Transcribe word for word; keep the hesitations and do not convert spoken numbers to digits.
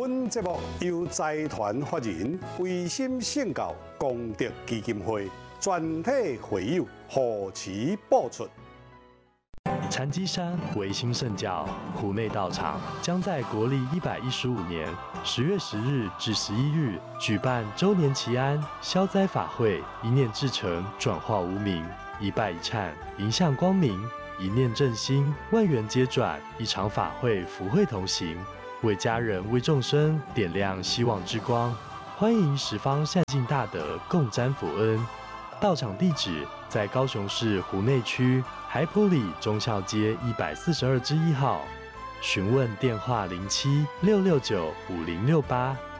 本节目由财团法人维心圣教功德基金会全体会友护持播出。 禅机山维新圣教湖内道场将在国历一百一十五年十月十日至十一日举办周年祈安消灾法会，一念至诚，转化无明，一拜一忏，迎向光明，一念正心，万缘皆转。一场法会，福慧同行，为家人为众生点亮希望之光。欢迎十方善尽大德共沾福恩。道场地址在高雄市湖内区海埔里忠孝街一百四十二之一号，询问电话零七六六九五零六八